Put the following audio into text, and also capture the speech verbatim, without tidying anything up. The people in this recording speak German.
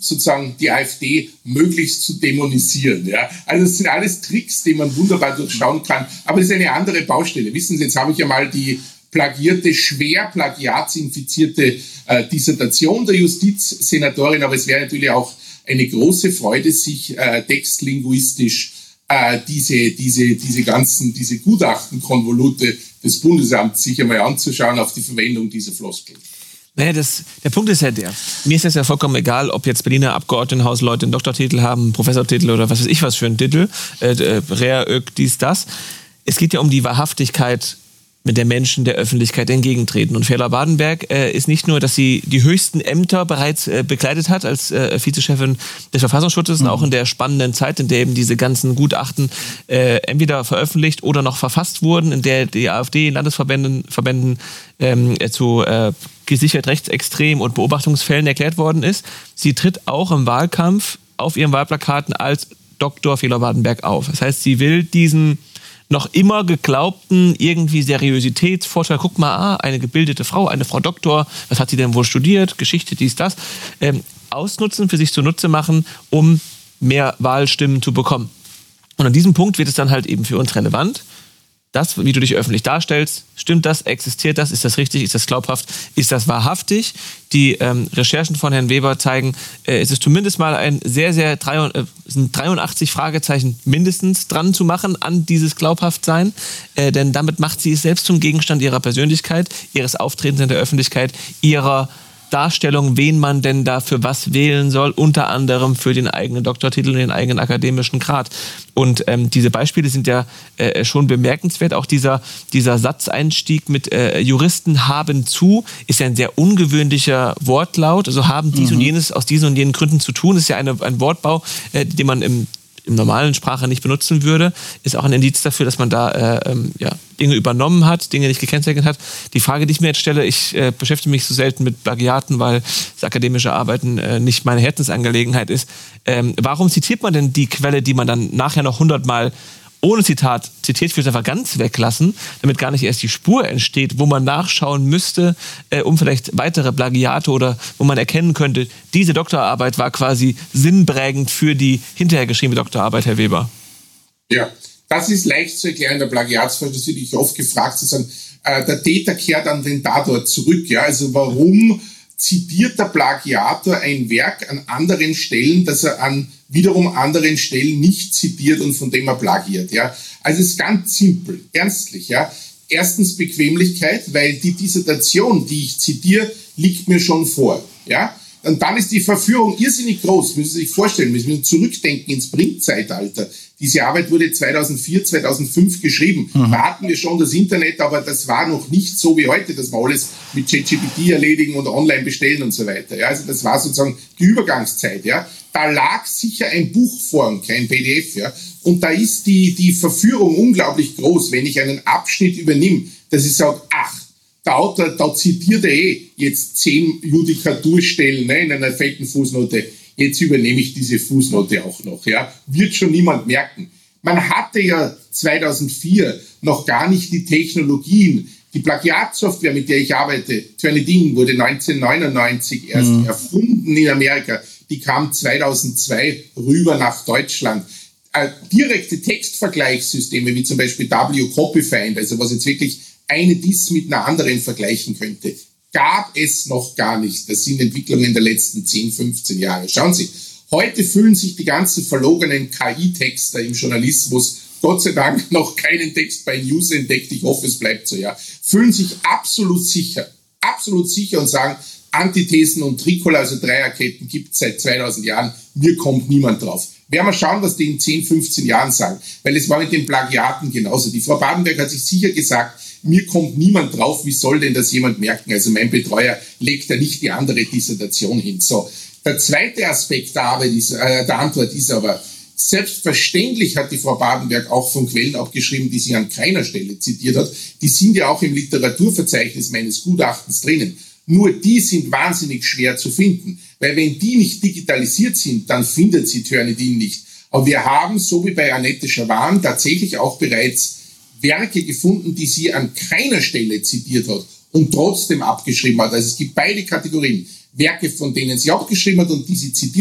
sozusagen die AfD möglichst zu dämonisieren. Ja? Also das sind alles Tricks, die man wunderbar durchschauen kann. Aber das ist eine andere Baustelle. Wissen Sie, jetzt habe ich ja mal die plagierte, schwer plagiatsinfizierte äh, Dissertation der Justizsenatorin, aber es wäre natürlich auch eine große Freude, sich äh, textlinguistisch äh, diese, diese, diese ganzen, diese Gutachtenkonvolute des Bundesamts sich einmal anzuschauen auf die Verwendung dieser Floskeln. Naja, das, der Punkt ist ja der, mir ist das ja vollkommen egal, ob jetzt Berliner Abgeordnetenhausleute einen Doktortitel haben, einen Professortitel oder was weiß ich was für einen Titel, äh, äh, Rea, Ök, dies, das. Es geht ja um die Wahrhaftigkeit, mit der Menschen der Öffentlichkeit entgegentreten. Und Feller-Badenberg äh, ist nicht nur, dass sie die höchsten Ämter bereits äh, bekleidet hat als äh, Vizechefin des Verfassungsschutzes, mhm. und auch in der spannenden Zeit, in der eben diese ganzen Gutachten äh, entweder veröffentlicht oder noch verfasst wurden, in der die AfD in Landesverbänden Verbänden, ähm, zu äh, gesichert rechtsextrem und Beobachtungsfällen erklärt worden ist. Sie tritt auch im Wahlkampf auf ihren Wahlplakaten als Doktor Feller-Badenberg auf. Das heißt, sie will diesen noch immer geglaubten irgendwie Seriositätsvorteil, guck mal, ah, eine gebildete Frau, eine Frau Doktor, was hat sie denn wohl studiert, Geschichte, dies, das, ähm, ausnutzen, für sich zunutze machen, um mehr Wahlstimmen zu bekommen. Und an diesem Punkt wird es dann halt eben für uns relevant. Das, wie du dich öffentlich darstellst, stimmt das, existiert das, ist das richtig, ist das glaubhaft, ist das wahrhaftig? Die ähm, Recherchen von Herrn Weber zeigen, äh, es ist zumindest mal ein sehr, sehr, drei, äh, sind dreiundachtzig Fragezeichen mindestens dran zu machen an dieses Glaubhaftsein, äh, denn damit macht sie es selbst zum Gegenstand ihrer Persönlichkeit, ihres Auftretens in der Öffentlichkeit, ihrer Darstellung, wen man denn da für was wählen soll, unter anderem für den eigenen Doktortitel und den eigenen akademischen Grad. Und ähm, diese Beispiele sind ja äh, schon bemerkenswert. Auch dieser, dieser Satzeinstieg mit äh, Juristen haben zu, ist ja ein sehr ungewöhnlicher Wortlaut. Also haben dies mhm. und jenes aus diesen und jenen Gründen zu tun. Das ist ja eine, ein Wortbau, äh, den man im im normalen Sprache nicht benutzen würde, ist auch ein Indiz dafür, dass man da äh, ähm, ja, Dinge übernommen hat, Dinge nicht gekennzeichnet hat. Die Frage, die ich mir jetzt stelle, ich äh, beschäftige mich so selten mit Plagiaten, weil das akademische Arbeiten äh, nicht meine Herzensangelegenheit ist. Ähm, warum zitiert man denn die Quelle, die man dann nachher noch hundertmal ohne Zitat zitiert, ich will es einfach ganz weglassen, damit gar nicht erst die Spur entsteht, wo man nachschauen müsste, äh, um vielleicht weitere Plagiate oder wo man erkennen könnte, diese Doktorarbeit war quasi sinnprägend für die hinterher geschriebene Doktorarbeit, Herr Weber. Ja, das ist leicht zu erklären, der Plagiatsfall, das wird ich oft gefragt, zu sagen, äh, der Täter kehrt an den Tatort zurück. Ja? Also warum zitiert der Plagiator ein Werk an anderen Stellen, das er an wiederum anderen Stellen nicht zitiert und von dem er plagiert. Ja? Also es ist ganz simpel, ernstlich. Ja? Erstens Bequemlichkeit, weil die Dissertation, die ich zitiere, liegt mir schon vor. Ja? Und dann ist die Verführung irrsinnig groß, müssen Sie sich vorstellen, müssen wir zurückdenken ins Printzeitalter. Diese Arbeit wurde zweitausendvier, zweitausendfünf geschrieben. Mhm. Da hatten wir schon das Internet, aber das war noch nicht so wie heute, dass wir alles mit ChatGPT erledigen und online bestellen und so weiter. Ja, also das war sozusagen die Übergangszeit. Ja. Da lag sicher ein Buch vor und kein P D F. Ja. Und da ist die, die Verführung unglaublich groß, wenn ich einen Abschnitt übernehme, dass ich sage, ach, der Autor, da zitiert er eh jetzt zehn Judikaturstellen, ne, in einer fetten Fußnote. Jetzt übernehme ich diese Fußnote auch noch. Ja, wird schon niemand merken. Man hatte ja zweitausendvier noch gar nicht die Technologien. Die Plagiatsoftware, mit der ich arbeite, Turnitin, wurde neunzehnhundertneunundneunzig erst mhm. erfunden in Amerika. Die kam zweitausendzwei rüber nach Deutschland. Äh, direkte Textvergleichssysteme, wie zum Beispiel W Copyfind, also was jetzt wirklich eine Dis mit einer anderen vergleichen könnte, gab es noch gar nicht. Das sind Entwicklungen der letzten zehn, fünfzehn Jahre. Schauen Sie, heute fühlen sich die ganzen verlogenen K I-Texter im Journalismus, Gott sei Dank noch keinen Text bei News entdeckt, ich hoffe, es bleibt so, ja, fühlen sich absolut sicher, absolut sicher und sagen, Antithesen und Trikola, also Dreierketten, gibt es seit zweitausend Jahren, mir kommt niemand drauf. Werden wir schauen, was die in zehn, fünfzehn Jahren sagen, weil es war mit den Plagiaten genauso. Die Frau Badenberg hat sich sicher gesagt, mir kommt niemand drauf, wie soll denn das jemand merken? Also mein Betreuer legt da nicht die andere Dissertation hin. So, der zweite Aspekt der, Arbeit ist, äh, der Antwort ist aber, selbstverständlich hat die Frau Badenberg auch von Quellen abgeschrieben, die sie an keiner Stelle zitiert hat. Die sind ja auch im Literaturverzeichnis meines Gutachtens drinnen. Nur die sind wahnsinnig schwer zu finden, weil wenn die nicht digitalisiert sind, dann findet sie Turnitin nicht. Aber wir haben, so wie bei Annette Schawan, tatsächlich auch bereits Werke gefunden, die sie an keiner Stelle zitiert hat und trotzdem abgeschrieben hat. Also es gibt beide Kategorien. Werke, von denen sie abgeschrieben hat und die sie zitiert